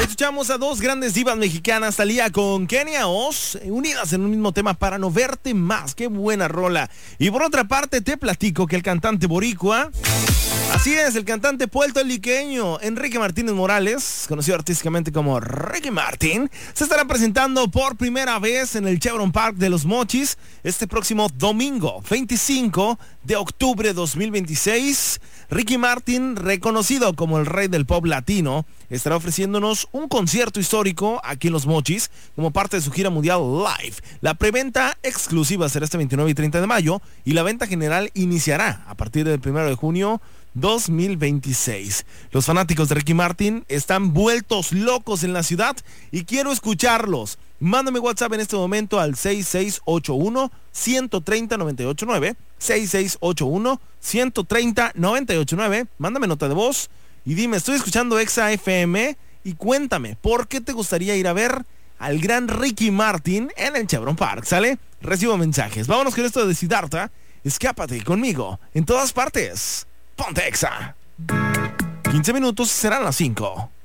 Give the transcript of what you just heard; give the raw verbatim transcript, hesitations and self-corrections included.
Escuchamos a dos grandes divas mexicanas, Thalía con Kenia Oz, unidas en un mismo tema para no verte más. Qué buena rola. Y por otra parte te platico que el cantante boricua, así es, el cantante puertorriqueño Enrique Martínez Morales, conocido artísticamente como Ricky Martin, se estará presentando por primera vez en el Chevron Park de Los Mochis este próximo domingo, veinticinco de octubre de dos mil veintiséis. Ricky Martin, reconocido como el rey del pop latino, estará ofreciéndonos un concierto histórico aquí en Los Mochis como parte de su gira mundial Live. La preventa exclusiva será este veintinueve y treinta de mayo y la venta general iniciará a partir del primero de junio dos mil veintiséis. Los fanáticos de Ricky Martin están vueltos locos en la ciudad y quiero escucharlos. Mándame WhatsApp en este momento al seis seis ocho uno, uno tres cero, nueve ocho nueve, seis seis ocho uno, uno tres cero, nueve ocho nueve. Mándame nota de voz y dime, estoy escuchando Exa F M, y cuéntame, ¿por qué te gustaría ir a ver al gran Ricky Martin en el Chevron Park? ¿Sale? Recibo mensajes. Vámonos con esto de Siddhartha. Escápate conmigo en todas partes. Ponte Exa. quince minutos, serán las cinco.